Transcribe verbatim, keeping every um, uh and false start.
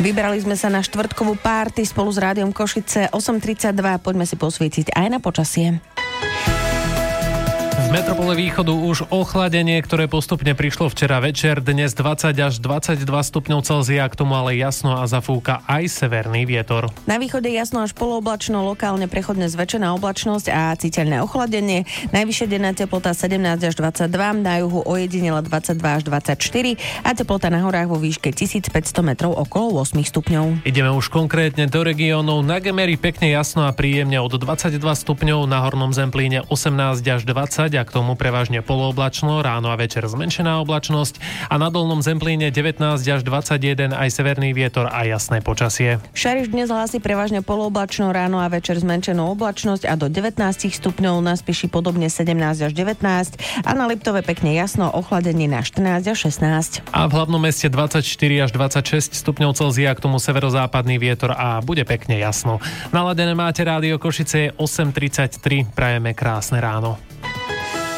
Vybrali sme sa na štvrtkovú párty spolu s Rádiom Košice osem tridsaťdva. Poďme si posvietiť aj na počasie. V metropole východu už ochladenie, ktoré postupne prišlo včera večer, dnes dvadsať až dvadsaťdva stupňov Celzia, k tomu ale jasno a zafúka aj severný vietor. Na východe jasno až polooblačno, lokálne prechodne zväčšená oblačnosť a citeľné ochladenie. Najvyššia denná teplota sedemnásť až dvadsaťdva, na juhu ojedinele dvadsaťdva až dvadsaťštyri a teplota na horách vo výške tisícpäťsto metrov okolo osem stupňov. Ideme už konkrétne do regiónov. Na Gemeri pekne jasno a príjemne od dvadsaťdva stupňov, na Hornom Zemplíne osemnásť až dvadsať a k tomu prevažne polooblačno, ráno a večer zmenšená oblačnosť a na Dolnom Zemplíne devätnásť až dvadsaťjeden, aj severný vietor a jasné počasie. Šariš dnes hlási prevažne polooblačno, ráno a večer zmenšenú oblačnosť a do devätnásť stupňov, na Spiši podobne sedemnásť až devätnásť a na Liptove pekne jasno, ochladenie na štrnásť až šestnásť. A v hlavnom meste dvadsaťštyri až dvadsaťšesť stupňov Celzia, k tomu severozápadný vietor a bude pekne jasno. Naladené máte Rádio Košice, osem tridsaťtri, prajeme krásne ráno.